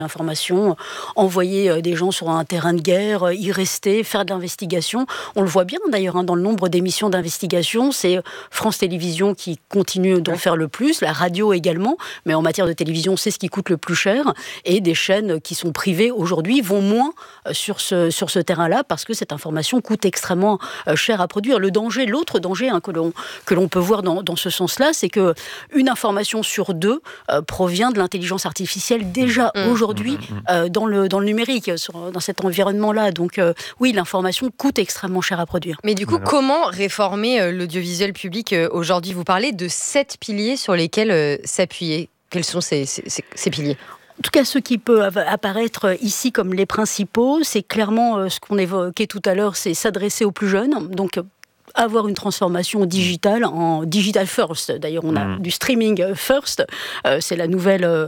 L'information, envoyer des gens sur un terrain de guerre, y rester, faire de l'investigation. On le voit bien d'ailleurs dans le nombre d'émissions d'investigation. C'est France Télévisions qui continue d'en faire le plus, la radio également. Mais en matière de télévision, c'est ce qui coûte le plus cher. Et des chaînes qui sont privées aujourd'hui vont moins sur ce terrain-là parce que cette information coûte extrêmement cher à produire. L'autre danger que l'on peut voir dans ce sens-là, c'est qu'une information sur deux provient de l'intelligence artificielle déjà aujourd'hui dans le numérique, dans cet environnement-là. Donc oui, l'information coûte extrêmement cher à produire. Mais du coup, comment réformer l'audiovisuel public aujourd'hui ? Vous parlez de 7 piliers sur lesquels s'appuyer. Quels sont ces piliers ? En tout cas, ce qui peut apparaître ici comme les principaux, c'est clairement ce qu'on évoquait tout à l'heure, c'est s'adresser aux plus jeunes. Donc avoir une transformation digitale en digital first. D'ailleurs, on a du streaming first. C'est la nouvelle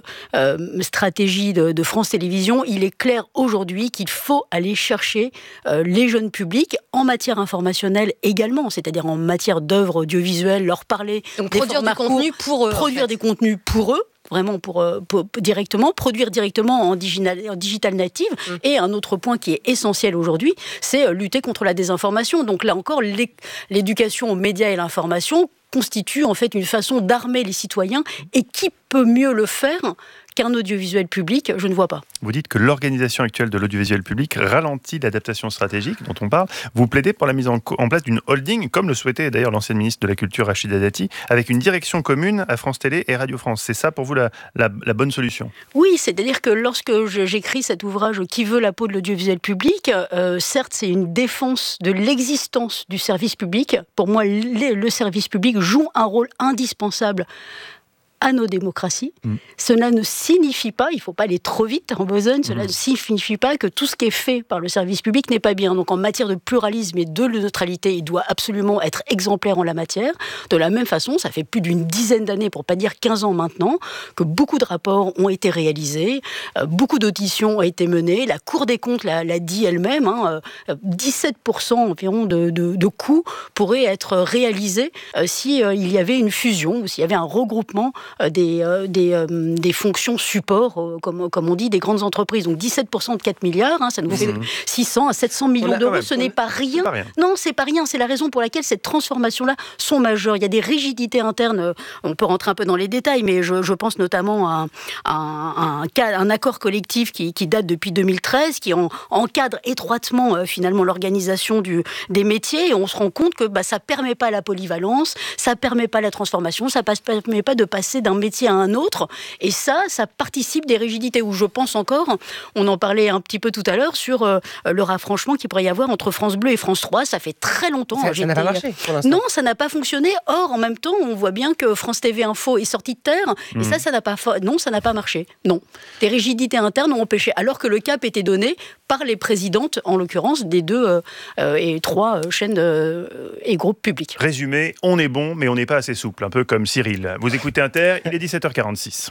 stratégie de France Télévisions. Il est clair aujourd'hui qu'il faut aller chercher les jeunes publics en matière informationnelle également, c'est-à-dire en matière d'œuvres audiovisuelles, leur parler. Donc produire du contenu pour eux. Produire des contenus pour eux. Vraiment pour directement, produire directement en digital native. Et un autre point qui est essentiel aujourd'hui, c'est lutter contre la désinformation. Donc là encore, l'éducation aux médias et l'information constitue en fait une façon d'armer les citoyens. Et qui peut mieux le faire qu'un audiovisuel public, je ne vois pas. Vous dites que l'organisation actuelle de l'audiovisuel public ralentit l'adaptation stratégique dont on parle. Vous plaidez pour la mise en place d'une holding, comme le souhaitait d'ailleurs l'ancienne ministre de la Culture, Rachida Dati, avec une direction commune à France Télé et Radio France. C'est ça pour vous la bonne solution ? Oui, c'est-à-dire que lorsque j'écris cet ouvrage « Qui veut la peau de l'audiovisuel public ?», certes, c'est une défense de l'existence du service public. Pour moi, le service public joue un rôle indispensable à nos démocraties. Cela ne signifie pas, il ne faut pas aller trop vite en besogne, cela ne signifie pas que tout ce qui est fait par le service public n'est pas bien. Donc en matière de pluralisme et de neutralité, il doit absolument être exemplaire en la matière. De la même façon, ça fait plus d'une dizaine d'années, pour ne pas dire 15 ans maintenant, que beaucoup de rapports ont été réalisés, beaucoup d'auditions ont été menées, la Cour des comptes l'a dit elle-même, 17% environ de coûts pourraient être réalisés s'il y avait une fusion ou s'il y avait un regroupement des fonctions support, comme on dit, des grandes entreprises. Donc 17% de 4 milliards, ça nous fait 600 à 700 millions d'euros. Ce n'est pas rien. Non, c'est pas rien. C'est la raison pour laquelle ces transformations-là sont majeures. Il y a des rigidités internes. On peut rentrer un peu dans les détails, mais je pense notamment à un accord collectif qui date depuis 2013, qui encadre étroitement finalement l'organisation des métiers. Et on se rend compte que ça permet pas la polyvalence, ça permet pas la transformation, ça permet pas de passer d'un métier à un autre, et ça participe des rigidités où je pense encore, on en parlait un petit peu tout à l'heure, sur le rapprochement qu'il pourrait y avoir entre France Bleu et France 3, ça fait très longtemps. Ça n'a pas marché pour l'instant. Non, ça n'a pas fonctionné, or en même temps, on voit bien que France TV Info est sorti de terre, et ça n'a pas marché. Non. Des rigidités internes ont empêché, alors que le cap était donné par les présidentes, en l'occurrence, des 2 et 3 chaînes et groupes publics. Résumé, on est bon, mais on n'est pas assez souple, un peu comme Cyril. Vous écoutez Inter, il est 17h46.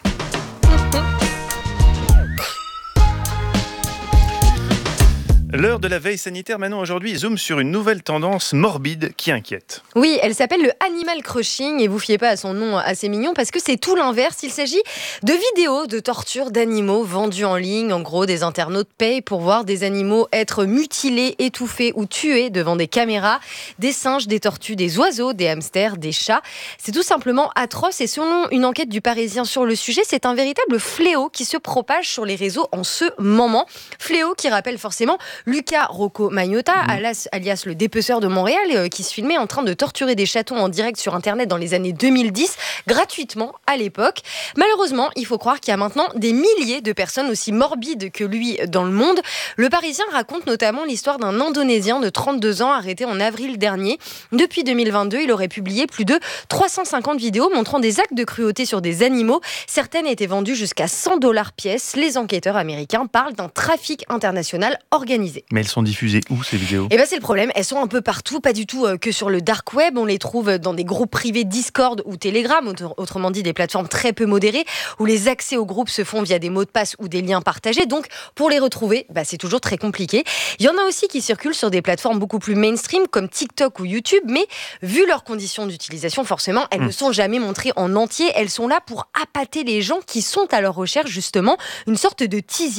L'heure de la veille sanitaire, maintenant aujourd'hui, zoom sur une nouvelle tendance morbide qui inquiète. Oui, elle s'appelle le animal crushing et vous fiez pas à son nom assez mignon parce que c'est tout l'inverse. Il s'agit de vidéos de torture d'animaux vendues en ligne. En gros, des internautes payent pour voir des animaux être mutilés, étouffés ou tués devant des caméras. Des singes, des tortues, des oiseaux, des hamsters, des chats. C'est tout simplement atroce et selon une enquête du Parisien sur le sujet, c'est un véritable fléau qui se propage sur les réseaux en ce moment. Fléau qui rappelle forcément Luca Rocco Magnotta, alias le dépeceur de Montréal, qui se filmait en train de torturer des chatons en direct sur Internet dans les années 2010, gratuitement à l'époque. Malheureusement, il faut croire qu'il y a maintenant des milliers de personnes aussi morbides que lui dans le monde. Le Parisien raconte notamment l'histoire d'un Indonésien de 32 ans arrêté en avril dernier. Depuis 2022, il aurait publié plus de 350 vidéos montrant des actes de cruauté sur des animaux. Certaines étaient vendues jusqu'à $100 pièce. Les enquêteurs américains parlent d'un trafic international organisé. Mais elles sont diffusées où, ces vidéos ? Eh bien, c'est le problème. Elles sont un peu partout, pas du tout que sur le dark web. On les trouve dans des groupes privés Discord ou Telegram, autrement dit des plateformes très peu modérées, où les accès aux groupes se font via des mots de passe ou des liens partagés. Donc, pour les retrouver, c'est toujours très compliqué. Il y en a aussi qui circulent sur des plateformes beaucoup plus mainstream, comme TikTok ou YouTube, mais vu leurs conditions d'utilisation, forcément, elles ne sont jamais montrées en entier. Elles sont là pour appâter les gens qui sont à leur recherche, justement, une sorte de teasing